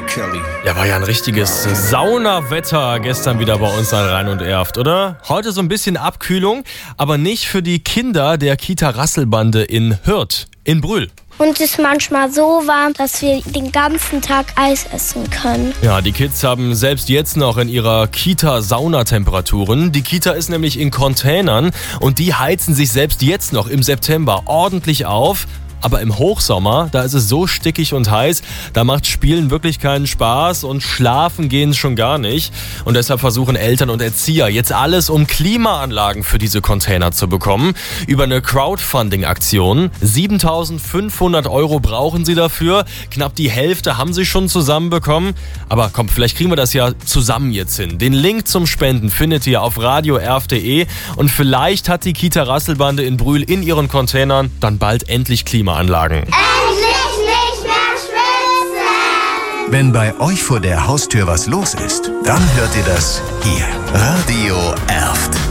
Kelly. Ja, war ja ein richtiges Saunawetter gestern wieder bei uns an Rhein und Erft, oder? Heute so ein bisschen Abkühlung, aber nicht für die Kinder der Kita Rasselbande in Hürth, in Brühl. Und es ist manchmal so warm, dass wir den ganzen Tag Eis essen können. Ja, die Kids haben selbst jetzt noch in ihrer Kita Saunatemperaturen. Die Kita ist nämlich in Containern und die heizen sich selbst jetzt noch im September ordentlich auf. Aber im Hochsommer, da ist es so stickig und heiß, da macht Spielen wirklich keinen Spaß und schlafen gehen schon gar nicht. Und deshalb versuchen Eltern und Erzieher jetzt alles, um Klimaanlagen für diese Container zu bekommen. Über eine Crowdfunding-Aktion. 7.500 € brauchen sie dafür. Knapp die Hälfte haben sie schon zusammenbekommen. Aber komm, vielleicht kriegen wir das ja zusammen jetzt hin. Den Link zum Spenden findet ihr auf radioerf.de. Und vielleicht hat die Kita Rasselbande in Brühl in ihren Containern dann bald endlich Klimaanlagen. Endlich nicht mehr schwitzen! Wenn bei euch vor der Haustür was los ist, dann hört ihr das hier. Radio Erft.